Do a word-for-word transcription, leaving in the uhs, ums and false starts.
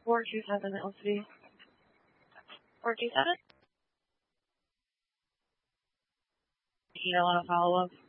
four two seven L C D. four two seven? You don't want to follow up?